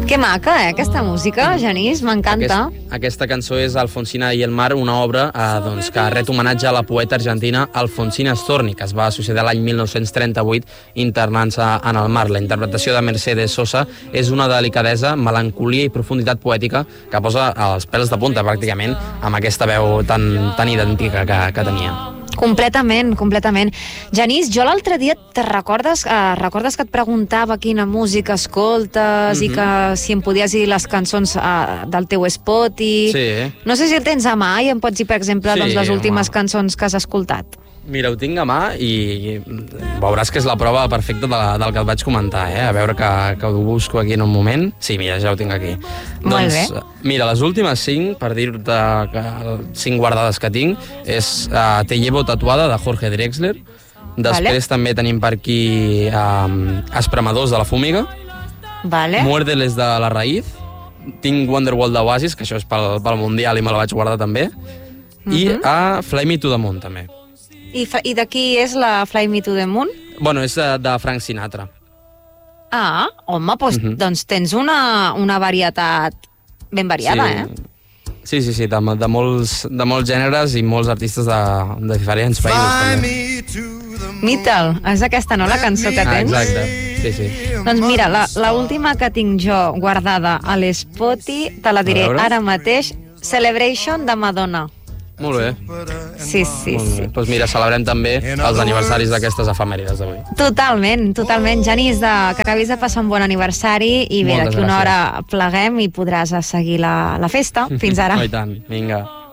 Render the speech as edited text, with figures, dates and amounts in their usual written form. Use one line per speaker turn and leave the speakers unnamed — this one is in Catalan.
Que maca, aquesta música, Genís, m'encanta.
Aquesta cançó és Alfonsina i el mar, una obra que ret homenatge a la poeta argentina Alfonsina Storni, que es va suïcidar l'any 1938 internant-se en el mar. La interpretació de Mercedes Sosa és una delicadesa, melancolia i profunditat poètica que posa els pèls de punta, pràcticament, amb aquesta veu tan idèntica que tenia.
Completament, completament. Genís, jo l'altre dia recordes que et preguntava quina música escoltes i que si em podies dir les cançons del teu Spotify.
Sí.
No sé si el tens a mà i em pots dir, per exemple,
Sí,
les últimes
home.
cançons que has escoltat.
Mira, ho tinc a mà i veuràs que és la prova perfecta del que et vaig comentar, A veure que ho busco aquí en un moment. Sí, mira, ja ho tinc aquí.
Molt bé.
Mira, les últimes 5, per dir-te que 5 guardades que tinc, és Te llevo tatuada, de Jorge Drexler. Després també tenim per aquí Espremadors, de La Fúmiga.
Vale.
Muérdeles, de La Raíz. Tinc Wonderwall, d'Oasis, que això és pel Mundial i me la vaig guardar també. I Fly Me to the Moon, també.
I de qui és la Fly Me to the Moon?
Bueno, és de Frank Sinatra.
Ah, home, doncs tens una varietat ben variada,
Sí, de molts gèneres i molts artistes de diferents països, també.
Metal, és aquesta, no, la cançó que tens?
Exacte, sí.
Doncs mira, l'última que tinc jo guardada a l'Spotify, te la diré ara mateix, Celebration, de Madonna.
Molt bé.
Sí.
Doncs mira, celebrem també els aniversaris d'aquestes efemèrides d'avui.
Totalment. Genís, que acabis de passar un bon aniversari i bé, d'aquí una hora pleguem i podràs seguir la festa. Fins ara.
I tant, vinga.